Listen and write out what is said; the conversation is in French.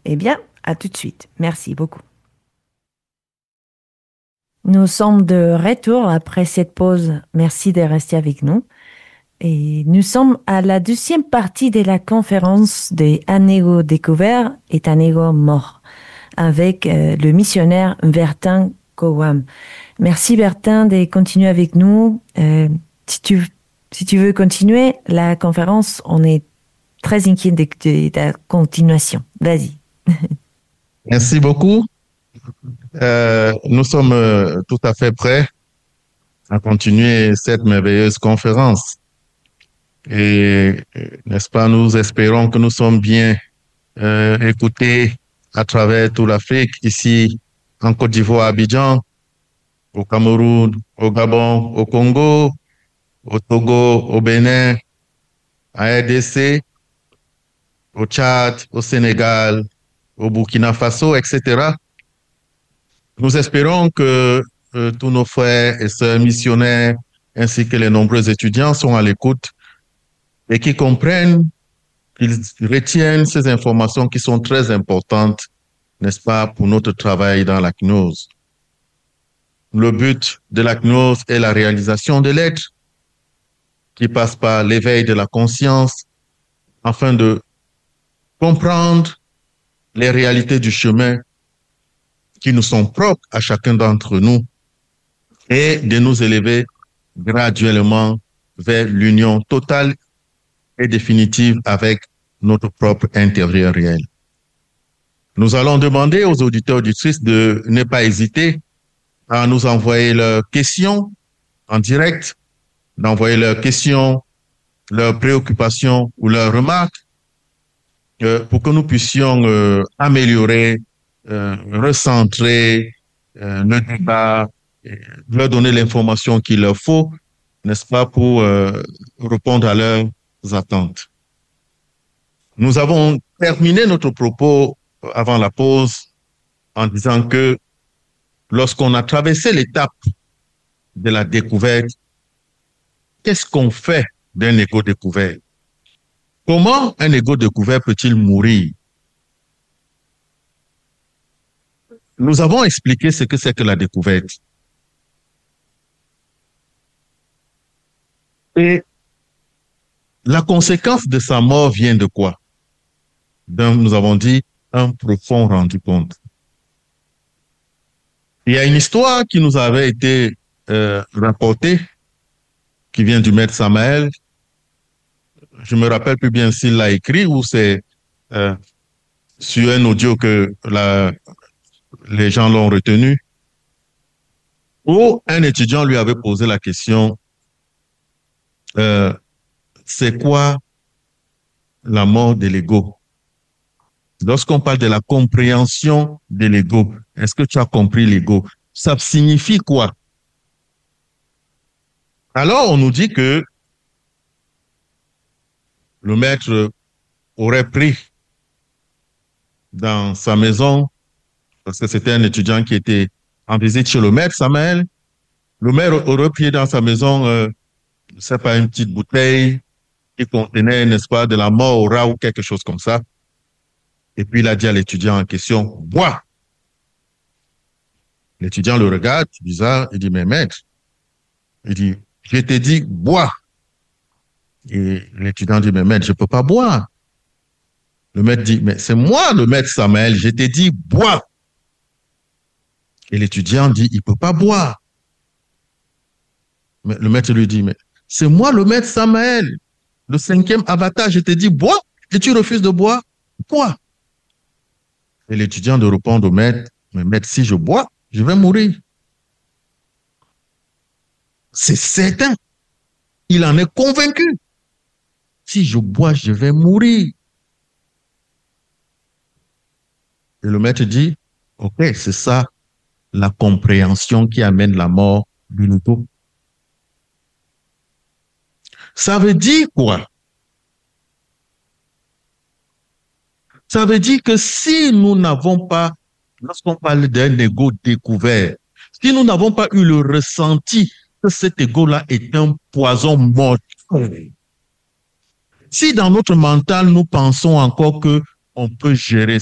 Eh bien, à tout de suite. Merci beaucoup. Nous sommes de retour après cette pause. Merci de rester avec nous. Et nous sommes à la deuxième partie de la conférence des Anego découverts et Anego morts avec le missionnaire Bertin Kowam. Merci Bertin de continuer avec nous. Si tu veux continuer la conférence, on est très inquiet de la continuation. Vas-y. Merci beaucoup. Nous sommes tout à fait prêts à continuer cette merveilleuse conférence. Et, n'est-ce pas, nous espérons que nous sommes bien écoutés à travers toute l'Afrique, ici en Côte d'Ivoire, à Abidjan, au Cameroun, au Gabon, au Congo, au Togo, au Bénin, à RDC, au Tchad, au Sénégal, au Burkina Faso, etc. Nous espérons que tous nos frères et sœurs missionnaires ainsi que les nombreux étudiants sont à l'écoute et qui comprennent, qu'ils retiennent ces informations qui sont très importantes, n'est-ce pas, pour notre travail dans la gnose. Le but de la gnose est la réalisation de l'être qui passe par l'éveil de la conscience afin de comprendre les réalités du chemin qui nous sont propres à chacun d'entre nous et de nous élever graduellement vers l'union totale et définitive avec notre propre intérieur réel. Nous allons demander aux auditeurs auditrices de ne pas hésiter à nous envoyer leurs questions en direct, d'envoyer leurs questions, leurs préoccupations ou leurs remarques pour que nous puissions améliorer, recentrer le débat, leur donner l'information qu'il leur faut, n'est-ce pas, pour répondre à leurs attentes. Nous avons terminé notre propos avant la pause en disant que lorsqu'on a traversé l'étape de la découverte, qu'est-ce qu'on fait d'un ego découvert? Comment un ego découvert peut-il mourir? Nous avons expliqué ce que c'est que la découverte. Et la conséquence de sa mort vient de quoi? Nous avons dit un profond rendu compte. Il y a une histoire qui nous avait été rapportée, qui vient du maître Samael. Je me rappelle plus bien s'il l'a écrit ou c'est sur un audio que les gens l'ont retenu, où un étudiant lui avait posé la question, c'est quoi la mort de l'ego? Lorsqu'on parle de la compréhension de l'ego, est-ce que tu as compris l'ego? Ça signifie quoi? Alors, on nous dit que le maître aurait pris dans sa maison, parce que c'était un étudiant qui était en visite chez le maître Samael, le maître aurait pris dans sa maison, je ne sais pas, une petite bouteille qui contenait, n'est-ce pas, de la mort au rat ou quelque chose comme ça. Et puis il a dit à l'étudiant en question, bois. L'étudiant le regarde, bizarre, il dit, mais maître, il dit, je t'ai dit, bois. Et l'étudiant dit, mais maître, je ne peux pas boire. Le maître dit, mais c'est moi le maître Samael, je t'ai dit, bois. Et l'étudiant dit, il ne peut pas boire. Mais le maître lui dit, mais c'est moi le maître Samael, le 5e avatar, je t'ai dit, bois, et tu refuses de boire. Bois. Et l'étudiant de répondre au maître, mais maître, si je bois, je vais mourir. C'est certain. Il en est convaincu. Si je bois, je vais mourir. Et le maître dit, ok, c'est ça la compréhension qui amène la mort du ego. Ça veut dire quoi? Ça veut dire que si nous n'avons pas, lorsqu'on parle d'un ego découvert, si nous n'avons pas eu le ressenti que cet ego-là est un poison mortel, si dans notre mental nous pensons encore que on peut gérer